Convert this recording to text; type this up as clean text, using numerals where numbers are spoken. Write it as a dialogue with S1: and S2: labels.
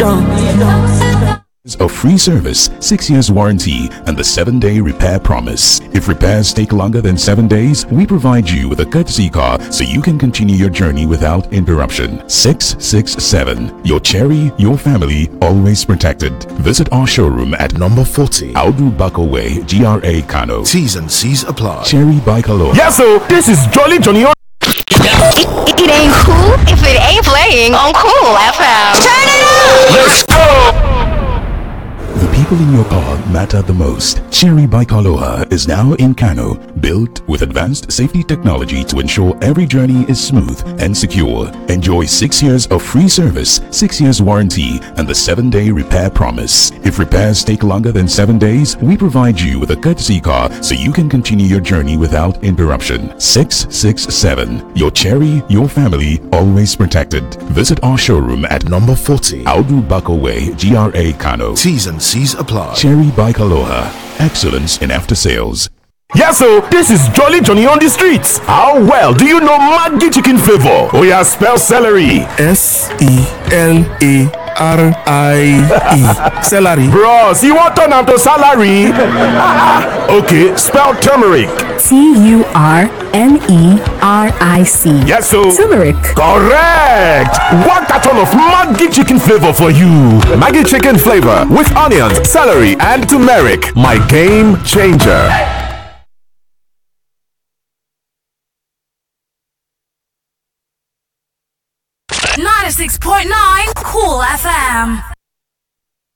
S1: A free service, 6 years warranty, and the 7-day repair promise. If repairs take longer than 7 days, we provide you with a courtesy car so you can continue your journey without interruption. 667. Your Cherry, your family, always protected. Visit our showroom at number 40, Audu Bako Way, GRA Kano. T's and C's apply. Cherry Bike Aloha.
S2: Yeah, so this is Jolly Johnny.
S3: It ain't cool if it ain't playing on Cool FM. Turn it up!
S2: Let's go!
S1: The people in your car matter the most. Cherry Bike Aloha is now in Kano, built with advanced safety technology to ensure every journey is smooth and secure. Enjoy 6 years of free service, 6 years warranty, and the 7-day repair promise. If repairs take longer than 7 days, we provide you with a courtesy car so you can continue your journey without interruption. 667. Your Cherry, your family, always protected. Visit our showroom at number 40, Audu Bako Way, GRA Kano. T's and C's apply. Cherry Bike Aloha. Excellence in after sales.
S2: Yeah, so this is Jolly Johnny on the streets. How well do you know Maggi chicken flavor? Oh yeah, spell celery.
S4: Celery. Celery.
S2: Bros, you want turn to salary? Okay, spell turmeric.
S5: Turmeric.
S2: Yes, so
S5: Turmeric.
S2: Correct. 1 carton of Maggi chicken flavor for you. Maggi chicken flavor with onions, celery, and turmeric. My game changer.
S6: 96.9 Cool FM.